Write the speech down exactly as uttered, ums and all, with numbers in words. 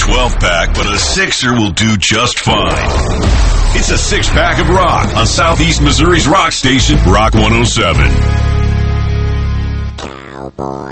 twelve-pack, but a sixer will do just fine. It's a six-pack of rock on Southeast Missouri's rock station, Rock one oh seven. Cowboy.